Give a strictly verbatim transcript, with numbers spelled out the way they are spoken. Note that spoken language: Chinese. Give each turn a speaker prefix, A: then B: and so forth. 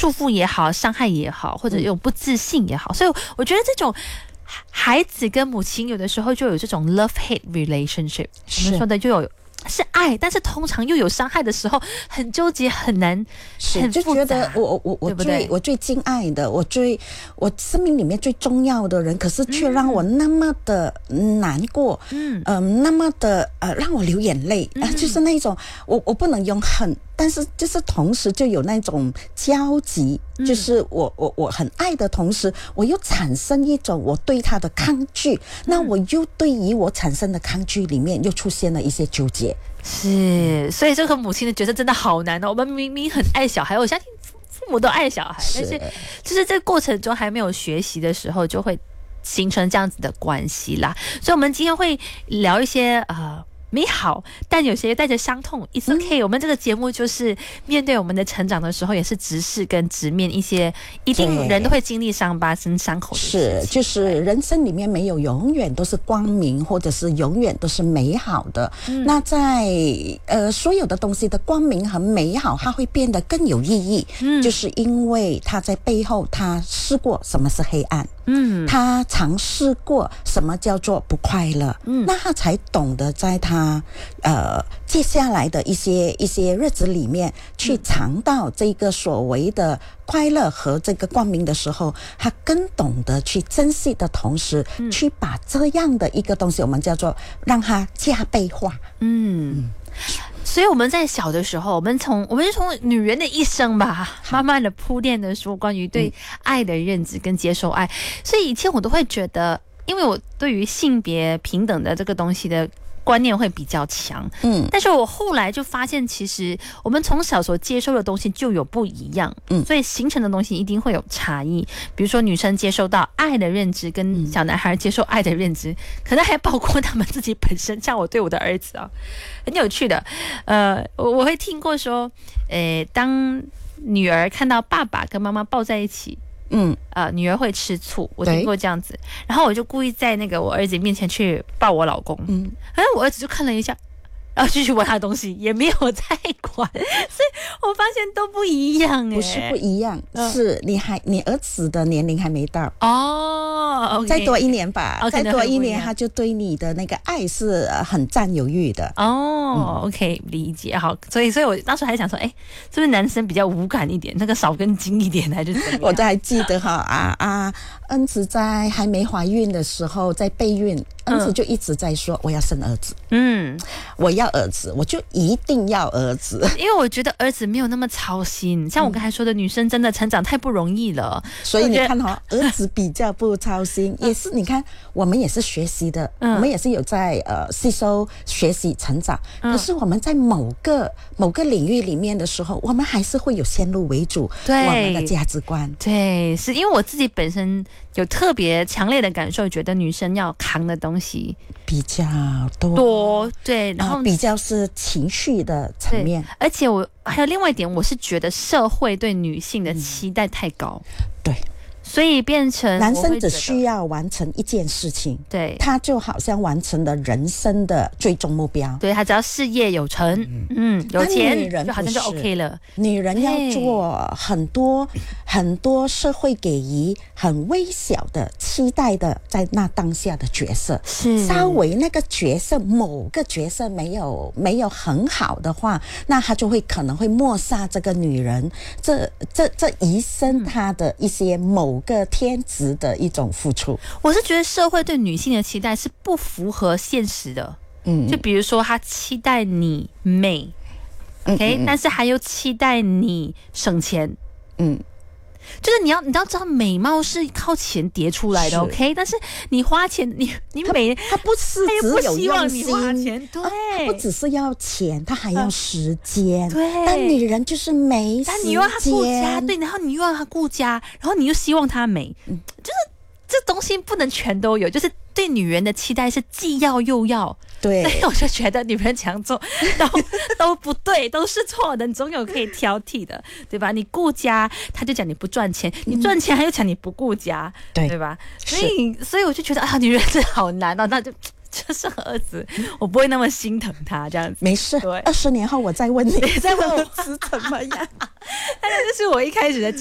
A: 束缚也好，伤害也好，或者有不自信也好，嗯、所以我觉得这种孩子跟母亲有的时候就有这种 love hate relationship， 我们说的就有。是爱，但是通常又有伤害的时候，很纠结，很难，
B: 是
A: 很
B: 就觉得我我我最
A: 对对
B: 我最敬爱的，我最我生命里面最重要的人，可是却让我那么的难过，嗯，呃，那么的呃让我流眼泪，啊、呃，就是那种我我不能用恨。但是就是同时就有那种交集，嗯、就是我我我很爱的同时，我又产生一种我对他的抗拒，嗯、那我又对于我产生的抗拒里面又出现了一些纠结。
A: 是，所以这个母亲的角色真的好难哦。我们明明很爱小孩，我相信父母都爱小孩，但是就是这个过程中还没有学习的时候，就会形成这样子的关系啦。所以我们今天会聊一些呃。美好，但有些带着伤痛 ，It's okay、嗯。我们这个节目就是面对我们的成长的时候，也是直视跟直面一些一定人都会经历伤疤跟伤口的事情。
B: 是，就是人生里面没有永远都是光明，或者是永远都是美好的。嗯、那在呃所有的东西的光明和美好，它会变得更有意义。嗯，就是因为他在背后他试过什么是黑暗。嗯，他尝试过什么叫做不快乐，嗯，那他才懂得在他呃接下来的一些一些日子里面去尝到这个所谓的快乐和这个光明的时候，他更懂得去珍惜的同时，嗯、去把这样的一个东西，我们叫做让它加倍化，嗯。嗯
A: 所以我们在小的时候，我们从我们是从女人的一生吧，慢慢的铺垫的说关于对爱的认知跟接受爱。所以以前我都会觉得，因为我对于性别平等的这个东西的观念会比较强，嗯，但是我后来就发现，其实我们从小所接受的东西就有不一样，嗯，所以形成的东西一定会有差异。比如说女生接受到爱的认知，跟小男孩接受爱的认知，可能还包括他们自己本身。像我对我的儿子啊，很有趣的，呃，我我会听过说，呃，当女儿看到爸爸跟妈妈抱在一起。嗯，呃，女儿会吃醋，我听过这样子，然后我就故意在那个我儿子面前去抱我老公，嗯，然后我儿子就看了一下，然后继续玩他的东西，也没有再管，所以我发现都不一样哎，
B: 不是不一样，嗯、是你还你儿子的年龄还没到
A: 哦， okay,
B: 再多一年吧，
A: okay,
B: 再多一年他就对你的那个爱是很占有欲的
A: 哦、嗯、，OK 理解好，所以所以我当时还想说，哎，是不是男生比较无感一点，那个少根筋一点还是怎么样？
B: 我都还记得哈啊啊，恩子在还没怀孕的时候，在备孕。恩子就一直在说我要生儿子，嗯，我要儿子，我就一定要儿子，
A: 因为我觉得儿子没有那么操心。像我刚才说的，女生真的成长太不容易了，
B: 所以你看哈、哦，儿子比较不操心，也是你看我们也是学习的，嗯、我们也是有在呃吸收、学习、成长。嗯、可是我们在某个某个领域里面的时候，我们还是会有先入为主，对我们的价值观。
A: 对，是因为我自己本身有特别强烈的感受，觉得女生要扛的东西。
B: 比较多
A: 多对，然后、
B: 呃、比较是情绪的层面，
A: 而且我还有另外一点，我是觉得社会对女性的期待太高，
B: 嗯、对。
A: 所以变成
B: 男生只需要完成一件事情，对，他就好像完成了人生的最终目标。
A: 对，他只要事业有成，嗯，嗯有钱，就好像就 OK 了。
B: 女人要做很多很多社会给予很微小的期待的，在那当下的角色，是稍微那个角色某个角色没有没有很好的话，那他就会可能会抹杀这个女人这这这一生她的一些某个天职的一种付出。
A: 我是觉得社会对女性的期待是不符合现实的，嗯，就比如说他期待你美 ，OK， 嗯嗯嗯但是还有期待你省钱，嗯。就是你要，你要知道美貌是靠钱叠出来的 ，OK？ 但是你花钱，你你美，
B: 他不是只有用心，
A: 他花钱，对、啊，
B: 他不只是要钱，他还要时间、啊。对，但女人就是没时间，
A: 但你又要他顾家，对，然后你又要他顾家，然后你又希望他美，嗯、就是这东西不能全都有，就是对女人的期待是既要又要。对，所以我就觉得女人这样做都都不对，都是错的，你总有可以挑剔的，对吧？你顾家，他就讲你不赚钱；你赚钱，他又讲你不顾家，对对吧？所以，所以我就觉得啊，女人真的好难哦，那就。就是儿子，我不会那么心疼他这样子。
B: 没事，对，二十年后我再问你，
A: 再问我儿子怎么样。但是这是我一开始的